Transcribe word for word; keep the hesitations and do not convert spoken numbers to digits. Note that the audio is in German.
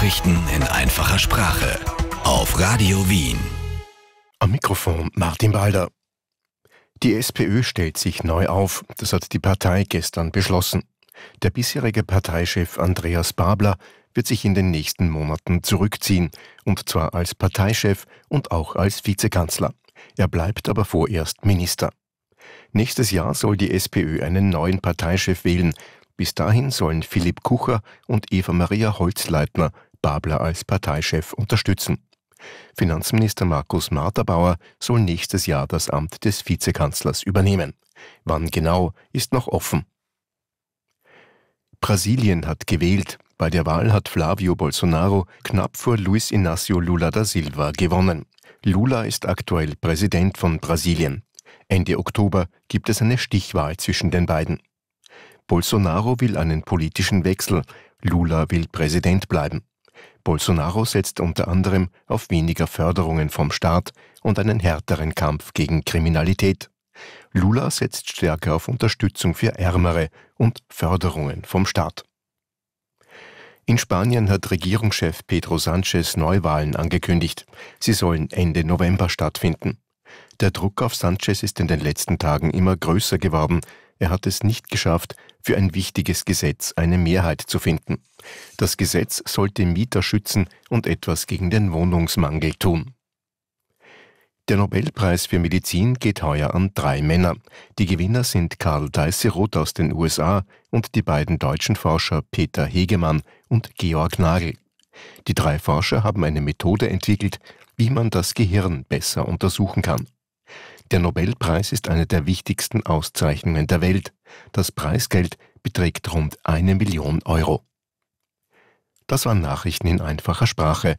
Nachrichten in einfacher Sprache auf Radio Wien. Am Mikrofon Martin Balder. Die SPÖ stellt sich neu auf. Das hat die Partei gestern beschlossen. Der bisherige Parteichef Andreas Babler wird sich in den nächsten Monaten zurückziehen, und zwar als Parteichef und auch als Vizekanzler. Er bleibt aber vorerst Minister. Nächstes Jahr soll die SPÖ einen neuen Parteichef wählen. Bis dahin sollen Philipp Kucher und Eva-Maria Holzleitner Babler als Parteichef unterstützen. Finanzminister Markus Marterbauer soll nächstes Jahr das Amt des Vizekanzlers übernehmen. Wann genau, ist noch offen. Brasilien hat gewählt. Bei der Wahl hat Flávio Bolsonaro knapp vor Luiz Inácio Lula da Silva gewonnen. Lula ist aktuell Präsident von Brasilien. Ende Oktober gibt es eine Stichwahl zwischen den beiden. Bolsonaro will einen politischen Wechsel, Lula will Präsident bleiben. Bolsonaro setzt unter anderem auf weniger Förderungen vom Staat und einen härteren Kampf gegen Kriminalität. Lula setzt stärker auf Unterstützung für Ärmere und Förderungen vom Staat. In Spanien hat Regierungschef Pedro Sánchez Neuwahlen angekündigt. Sie sollen Ende November stattfinden. Der Druck auf Sánchez ist in den letzten Tagen immer größer geworden. Er hat es nicht geschafft, für ein wichtiges Gesetz eine Mehrheit zu finden. Das Gesetz sollte Mieter schützen und etwas gegen den Wohnungsmangel tun. Der Nobelpreis für Medizin geht heuer an drei Männer. Die Gewinner sind Karl Deisseroth aus den U S A und die beiden deutschen Forscher Peter Hegemann und Georg Nagel. Die drei Forscher haben eine Methode entwickelt, wie man das Gehirn besser untersuchen kann. Der Nobelpreis ist eine der wichtigsten Auszeichnungen der Welt. Das Preisgeld beträgt rund eine Million Euro. Das waren Nachrichten in einfacher Sprache,